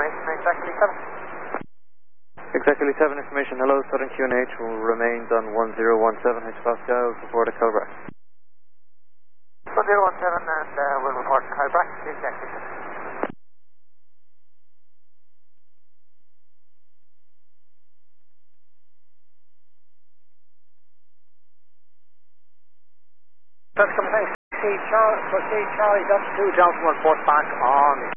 information, exactly 7. Exactly 7 information. Hello, Southern QNH will remains on 1017 H Pascal, report at Kilbrack. 1017 and we'll report to Kilbrack, exactly 7. That's coming. Proceed Charlie, Delta 2, Delta 1, report back on